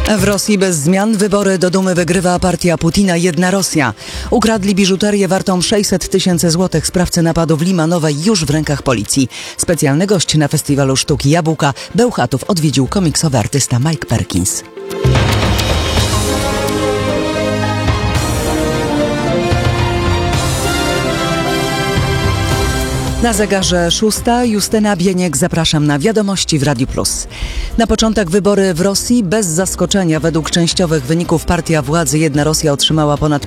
W Rosji bez zmian wybory do Dumy wygrywa partia Putina Jedna Rosja. Ukradli biżuterię wartą 600 000 złotych. Sprawcy napadu w Limanowej już w rękach policji. Specjalny gość na festiwalu sztuki Jabłka Bełchatów odwiedził komiksowy artysta Mike Perkins. Na zegarze 6. Justyna Bieniek, zapraszam na wiadomości w Radiu Plus. Na początek wybory w Rosji bez zaskoczenia. Według częściowych wyników partia władzy Jedna Rosja otrzymała ponad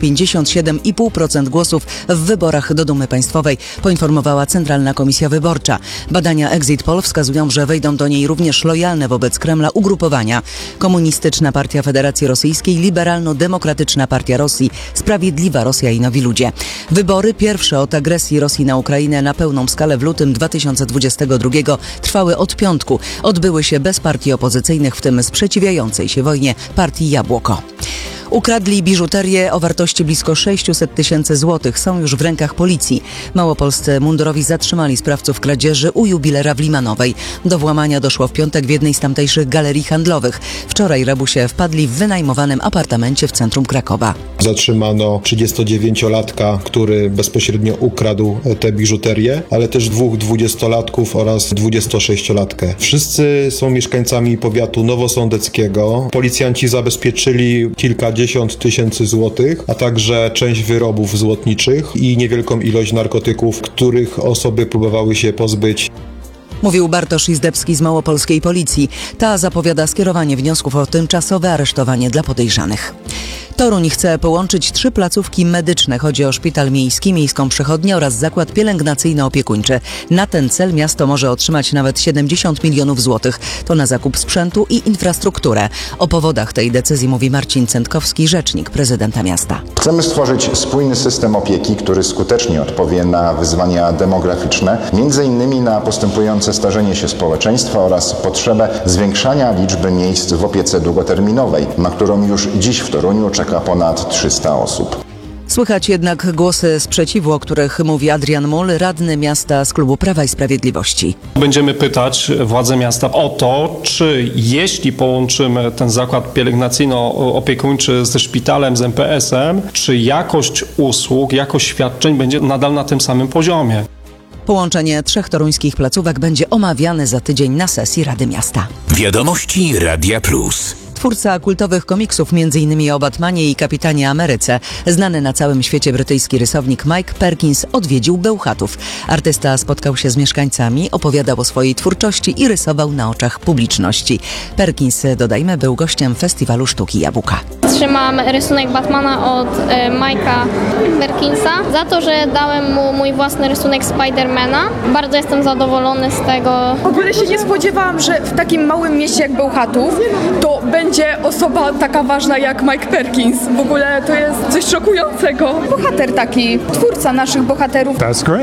57,5% głosów w wyborach do Dumy Państwowej, poinformowała Centralna Komisja Wyborcza. Badania Exit Poll wskazują, że wejdą do niej również lojalne wobec Kremla ugrupowania: Komunistyczna Partia Federacji Rosyjskiej, Liberalno-Demokratyczna Partia Rosji, Sprawiedliwa Rosja i Nowi Ludzie. Wybory, pierwsze od agresji Rosji na Ukrainę na pełną skalę w lutym 2022 trwały od piątku. Odbyły się bez partii opozycyjnych, w tym sprzeciwiającej się wojnie partii Jabłko. Ukradli biżuterię o wartości blisko 600 000 złotych. Są już w rękach policji. Małopolscy mundurowi zatrzymali sprawców kradzieży u jubilera w Limanowej. Do włamania doszło w piątek w jednej z tamtejszych galerii handlowych. Wczoraj rabusie wpadli w wynajmowanym apartamencie w centrum Krakowa. Zatrzymano 39-latka, który bezpośrednio ukradł tę biżuterię, ale też 2 20-latków oraz 26-latkę. Wszyscy są mieszkańcami powiatu nowosądeckiego. Policjanci zabezpieczyli kilkadziesiąt tysięcy złotych, a także część wyrobów złotniczych i niewielką ilość narkotyków, których osoby próbowały się pozbyć. Mówił Bartosz Izdebski z małopolskiej policji. Ta zapowiada skierowanie wniosków o tymczasowe aresztowanie dla podejrzanych. Toruń chce połączyć 3 placówki medyczne. Chodzi o szpital miejski, miejską przychodnię oraz zakład pielęgnacyjno-opiekuńczy. Na ten cel miasto może otrzymać nawet 70 milionów złotych. To na zakup sprzętu i infrastrukturę. O powodach tej decyzji mówi Marcin Cętkowski, rzecznik prezydenta miasta. Chcemy stworzyć spójny system opieki, który skutecznie odpowie na wyzwania demograficzne, m.in. na postępujące starzenie się społeczeństwa oraz potrzebę zwiększania liczby miejsc w opiece długoterminowej, na którą już dziś w Toruniu czeka ponad 300 osób. Słychać jednak głosy sprzeciwu, o których mówi Adrian Mul, radny miasta z klubu Prawa i Sprawiedliwości. Będziemy pytać władze miasta o to, czy jeśli połączymy ten zakład pielęgnacyjno-opiekuńczy ze szpitalem, z MPS-em, czy jakość usług, jakość świadczeń będzie nadal na tym samym poziomie. Połączenie 3 toruńskich placówek będzie omawiane za tydzień na sesji Rady Miasta. Wiadomości Radia Plus. Twórca kultowych komiksów, m.in. o Batmanie i Kapitanie Ameryce, znany na całym świecie brytyjski rysownik Mike Perkins odwiedził Bełchatów. Artysta spotkał się z mieszkańcami, opowiadał o swojej twórczości i rysował na oczach publiczności. Perkins, dodajmy, był gościem festiwalu sztuki Jabłka. Trzymam rysunek Batmana od Mike'a Perkinsa za to, że dałem mu mój własny rysunek Spidermana. Bardzo jestem zadowolony z tego. W ogóle się nie spodziewałam, że w takim małym mieście jak Bełchatów to będzie osoba taka ważna jak Mike Perkins. W ogóle to jest coś szokującego. Bohater taki, twórca naszych bohaterów.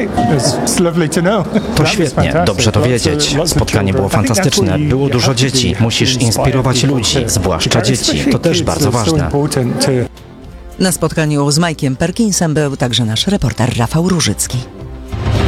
To świetnie, dobrze to wiedzieć. Spotkanie było fantastyczne, było dużo dzieci. Musisz inspirować ludzi, zwłaszcza dzieci. To też bardzo ważne. Na spotkaniu z Mike'iem Perkinsem był także nasz reporter Rafał Różycki.